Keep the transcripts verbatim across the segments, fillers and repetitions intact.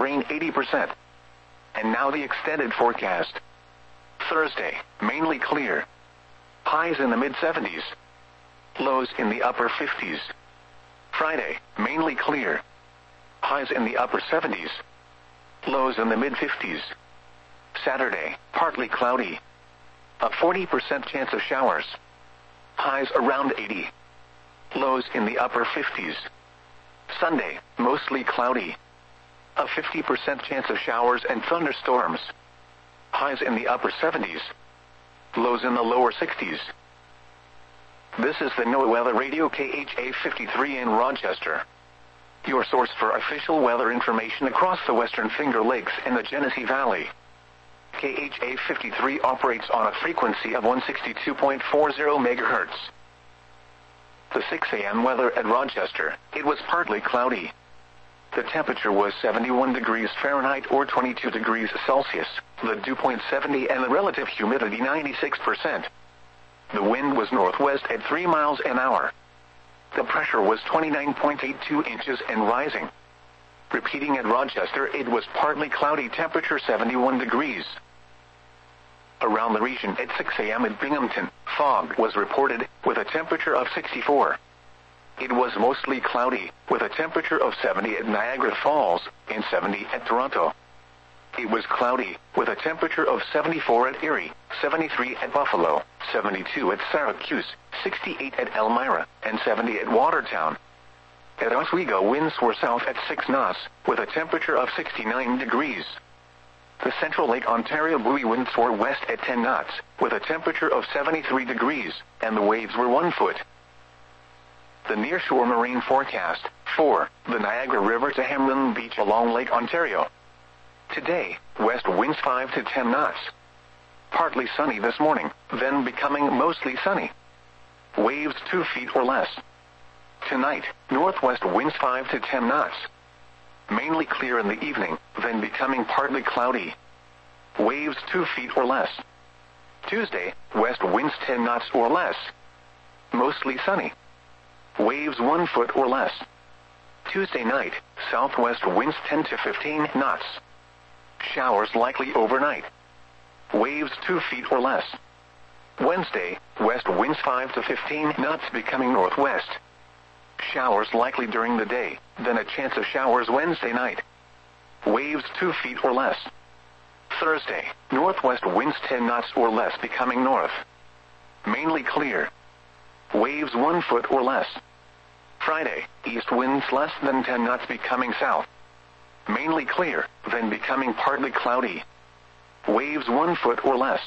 rain eighty percent. And now the extended forecast. Thursday, mainly clear. Highs in the mid seventies. Lows in the upper fifties. Friday, mainly clear. Highs in the upper seventies. Lows in the mid fifties. Saturday, partly cloudy. A forty percent chance of showers. Highs around eighty. Lows in the upper fifties. Sunday, mostly cloudy. A fifty percent chance of showers and thunderstorms. Highs in the upper seventies. Lows in the lower sixties. This is the NOAA Weather Radio K H A fifty-three in Rochester. Your source for official weather information across the Western Finger Lakes and the Genesee Valley. K H A fifty-three operates on a frequency of one sixty-two point four zero megahertz. The six a m weather at Rochester, it was partly cloudy. The temperature was seventy-one degrees Fahrenheit or twenty-two degrees Celsius, the dew point seventy and the relative humidity ninety-six percent. The wind was northwest at three miles an hour. The pressure was twenty-nine point eight two inches and rising. Repeating at Rochester, it was partly cloudy, temperature seventy-one degrees. Around the region at six a m at Binghamton, fog was reported, with a temperature of sixty-four. It was mostly cloudy, with a temperature of seventy at Niagara Falls, and seventy at Toronto. It was cloudy, with a temperature of seventy-four at Erie, seventy-three at Buffalo, seventy-two at Syracuse, sixty-eight at Elmira, and seventy at Watertown. At Oswego, winds were south at six knots, with a temperature of sixty-nine degrees. The Central Lake Ontario buoy winds were west at ten knots, with a temperature of seventy-three degrees, and the waves were one foot. The nearshore marine forecast. four. The Niagara River to Hamlin Beach along Lake Ontario. Today, west winds five to ten knots. Partly sunny this morning, then becoming mostly sunny. Waves two feet or less. Tonight, northwest winds five to ten knots. Mainly clear in the evening, then becoming partly cloudy. Waves two feet or less. Tuesday, west winds ten knots or less. Mostly sunny. Waves one foot or less. Tuesday night, southwest winds ten to fifteen knots. Showers likely overnight. Waves two feet or less. Wednesday, west winds five to fifteen knots becoming northwest. Showers likely during the day, then a chance of showers Wednesday night. Waves two feet or less. Thursday, northwest winds ten knots or less becoming north. Mainly clear. Waves one foot or less. Friday, east winds less than ten knots becoming south. Mainly clear, then becoming partly cloudy. Waves one foot or less.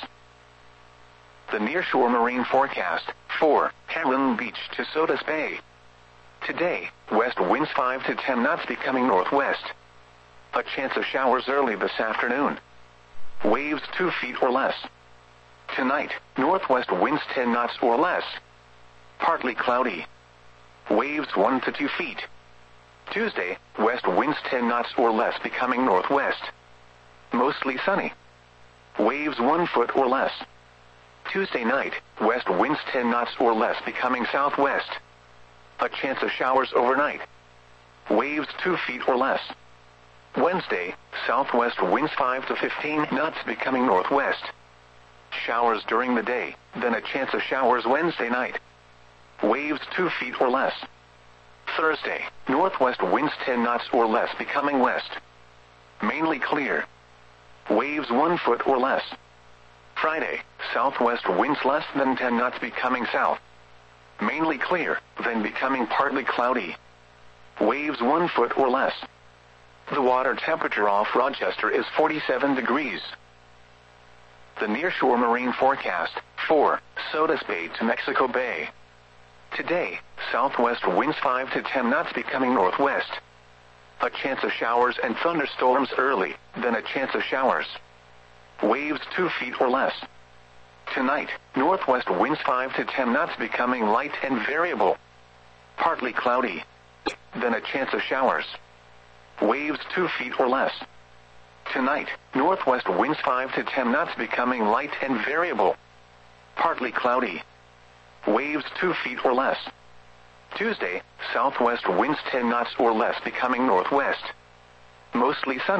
The nearshore marine forecast. four. Hamlin Beach to Sodus Bay. Today, west winds five to ten knots becoming northwest. A chance of showers early this afternoon. Waves two feet or less. Tonight, northwest winds ten knots or less. Partly cloudy. Waves one to two feet. Tuesday, west winds ten knots or less becoming northwest. Mostly sunny. Waves one foot or less. Tuesday night, west winds ten knots or less becoming southwest. A chance of showers overnight. Waves two feet or less. Wednesday, southwest winds five to fifteen knots becoming northwest. Showers during the day, then a chance of showers Wednesday night. Waves two feet or less. Thursday, northwest winds ten knots or less becoming west. Mainly clear. Waves one foot or less. Friday, southwest winds less than ten knots becoming south. Mainly clear, then becoming partly cloudy. Waves one foot or less. The water temperature off Rochester is forty-seven degrees. The nearshore marine forecast. four. Sodus Bay to Mexico Bay. Today, southwest winds five to ten knots becoming northwest. A chance of showers and thunderstorms early, then a chance of showers. Waves two feet or less. Tonight, northwest winds five to ten knots becoming light and variable. Partly cloudy. Then a chance of showers. Waves two feet or less. Tonight, northwest winds five to ten knots becoming light and variable. Partly cloudy. Waves two feet or less. Tuesday, southwest winds ten knots or less becoming northwest. Mostly sunny.